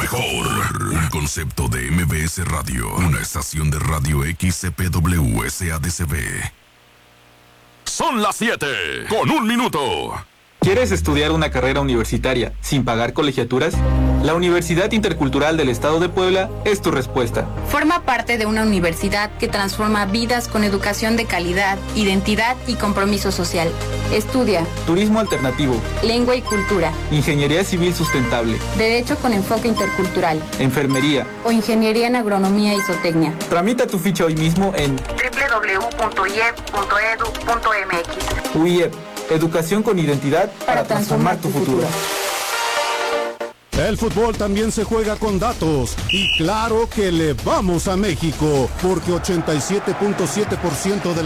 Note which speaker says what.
Speaker 1: mejor. Un concepto de MBS Radio. Una estación de radio XCPW SADCB. Son las 7:01.
Speaker 2: ¿Quieres estudiar una carrera universitaria sin pagar colegiaturas? La Universidad Intercultural del Estado de Puebla es tu respuesta.
Speaker 3: Forma parte de una universidad que transforma vidas con educación de calidad, identidad y compromiso social. Estudia
Speaker 2: Turismo alternativo,
Speaker 3: lengua y cultura,
Speaker 2: Ingeniería civil sustentable,
Speaker 3: derecho con enfoque intercultural,
Speaker 2: Enfermería
Speaker 3: o ingeniería en agronomía y zootecnia.
Speaker 2: Tramita tu ficha hoy mismo en
Speaker 3: www.iep.edu.mx.
Speaker 2: UIEP, Educación con identidad para transformar tu futuro.
Speaker 4: El fútbol también se juega con datos y claro que le vamos a México porque 87.7% de la